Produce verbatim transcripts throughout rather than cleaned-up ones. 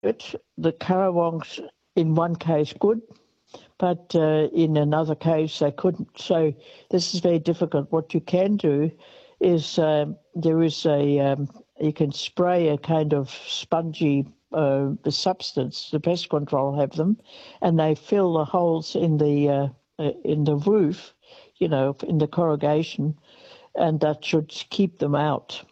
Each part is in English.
it. The currawongs, in one case, could, but uh, in another case, they couldn't. So this is very difficult. What you can do is um, there is a um, you can spray a kind of spongy uh, substance. The pest control have them, and they fill the holes in the uh, uh, in the roof, you know, in the corrugation, and that should keep them out.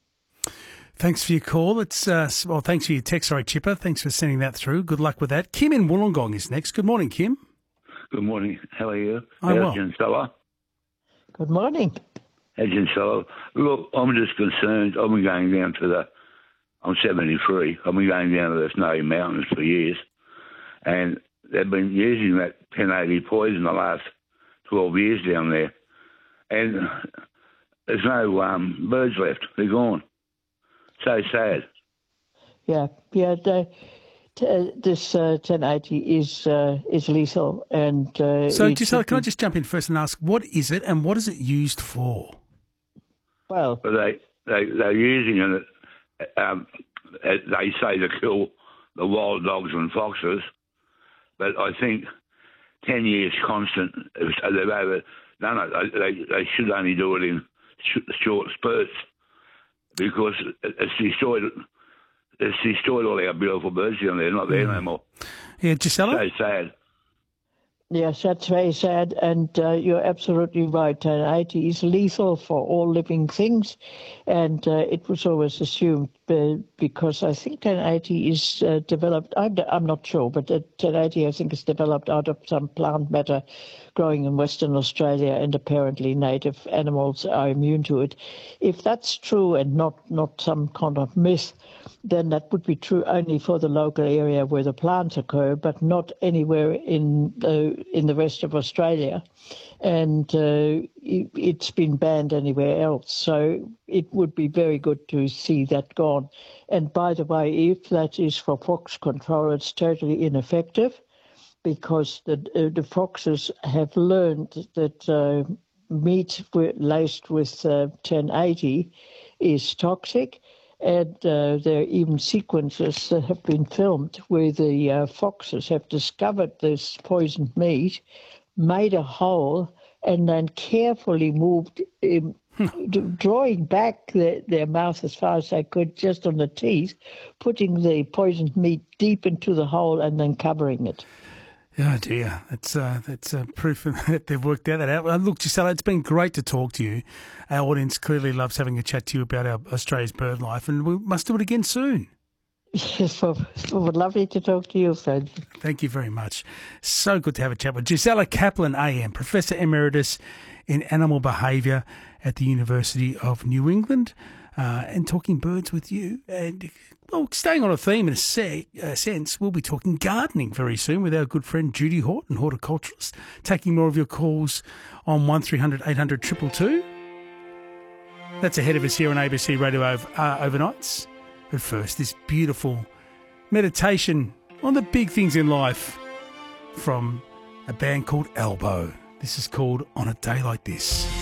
Thanks for your call. It's uh, well, thanks for your text. Sorry, Chipper. Thanks for sending that through. Good luck with that. Kim in Wollongong is next. Good morning, Kim. Good morning. How are you? I'm well. Stella? Good morning. Agent Stella. Look, I'm just concerned. I've been going down to the. I'm seventy-three. I've been going down to the Snowy Mountains for years, and they've been using that ten eighty poison the last twelve years down there, and there's no um, birds left. They're gone. So sad. Yeah, yeah. The, t- this uh, ten eighty is uh, is lethal, and uh, so Gisela, can I just jump in first and ask, what is it, and what is it used for? Well, but they they they're using it. Um, they say to kill the wild dogs and foxes, but I think ten years constant. They've over done it. They they should only do it in sh- short spurts. Because it's destroyed, it's destroyed all our beautiful birds down there. Not there mm. no more. Yeah, Gisela? So sad. Yes, that's very sad, and uh, you're absolutely right. ten eighty is lethal for all living things, and uh, it was always assumed uh, because I think ten eighty is uh, developed, I'm, I'm not sure, but uh, ten eighty I think is developed out of some plant matter growing in Western Australia, and apparently native animals are immune to it. If that's true and not, not some kind of myth, then that would be true only for the local area where the plants occur, but not anywhere in the in the rest of Australia, and uh, it, it's been banned anywhere else. So it would be very good to see that gone. And by the way, if that is for fox control, it's totally ineffective, because the uh, the foxes have learned that uh, meat laced with uh, ten eighty is toxic. And uh, there are even sequences that have been filmed where the uh, foxes have discovered this poisoned meat, made a hole, and then carefully moved, um, drawing back their, their mouth as far as they could, just on the teeth, putting the poisoned meat deep into the hole and then covering it. Oh dear, that's uh, that's uh, proof that they've worked that out. Uh, look, Gisela, it's been great to talk to you. Our audience clearly loves having a chat to you about our Australia's bird life, and we must do it again soon. Yes, well, it was lovely to talk to you, Fred. Thank you very much. So good to have a chat with Gisela Kaplan, A M, Professor Emeritus in Animal Behaviour at the University of New England, uh, and talking birds with you. And well, staying on a theme in a se- uh, sense, we'll be talking gardening very soon with our good friend Judy Horton, horticulturalist, taking more of your calls on one three hundred eight hundred two two two. That's ahead of us here on A B C Radio over, uh, Overnights. But first, this beautiful meditation on the big things in life from a band called Elbow. This is called On a Day Like This.